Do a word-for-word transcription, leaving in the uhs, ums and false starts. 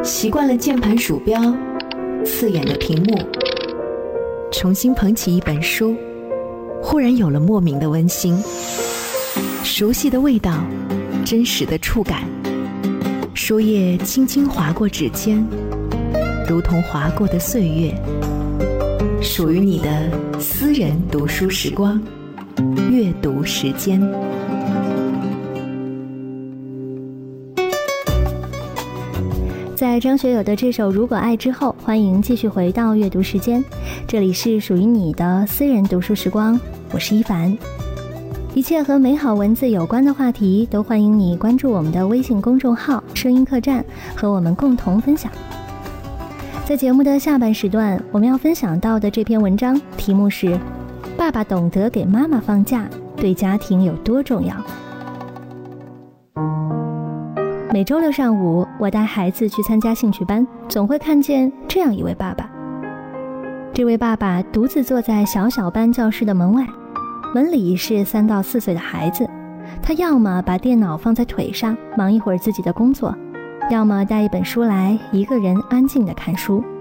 习惯了键盘鼠标刺眼的屏幕，重新捧起一本书，忽然有了莫名的温馨，熟悉的味道，真实的触感，书页轻轻划过指尖，如同划过的岁月，属于你的私人读书时光，阅读时间。 在张学友的这首《如果爱》之后，欢迎继续回到阅读时间，这里是属于你的私人读书时光，我是一凡。一切和美好文字有关的话题，都欢迎你关注我们的微信公众号声音客栈，和我们共同分享。在节目的下半时段，我们要分享到的这篇文章题目是爸爸懂得给妈妈放假，对家庭有多重要。每周六上午，我带孩子去参加兴趣班，总会看见这样一位爸爸。这位爸爸独自坐在小小班教室的门外，门里是三到四岁的孩子，他要么把电脑放在腿上，忙一会儿自己的工作，要么带一本书来，一个人安静地看书。